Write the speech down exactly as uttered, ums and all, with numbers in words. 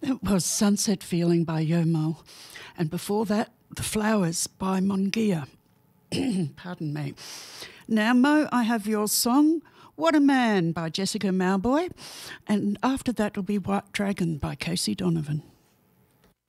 That was Sunset Feeling by Yomo. And before that, The Flowers by Mongia. Pardon me. Now, Mo, I have your song, What a Man by Jessica Mauboy. And after that will be White Dragon by Casey Donovan.